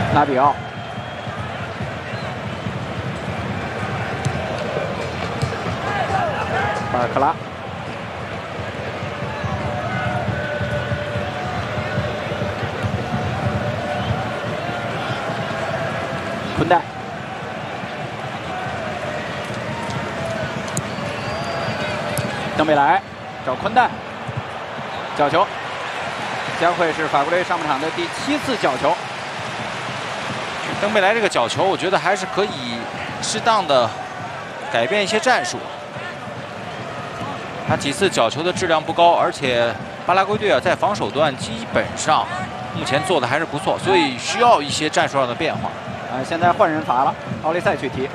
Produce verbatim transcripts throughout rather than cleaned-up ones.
拉比奥。 巴尔克拉，昆代，登贝莱找昆代，角球，将会是法国队上半场的第七次角球。 登贝莱这个角球，我觉得还是可以适当的改变一些战术。 他几次角球的质量不高，而且巴拉圭队啊在防守端基本上目前做的还是不错，所以需要一些战术上的变化。 啊，现在换人罚了，奥利塞去踢，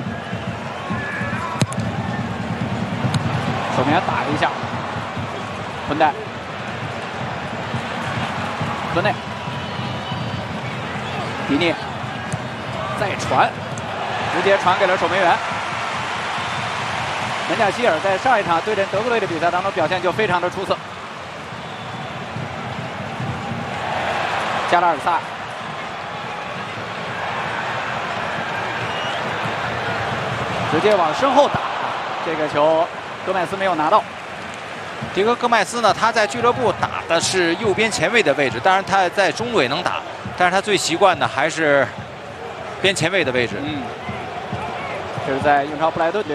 守门员打了一下，昆代，科内，迪涅，再传，直接传给了守门员。 门将希尔在上一场对阵德国队的比赛当中表现就非常的出色。加拉尔萨，直接往身后打，这个球戈麦斯没有拿到。 迪戈·戈麦斯呢，他在俱乐部打的是右边前卫的位置，当然他在中卫能打，但是他最习惯的还是边前卫的位置。 嗯，这是在英超布莱顿队。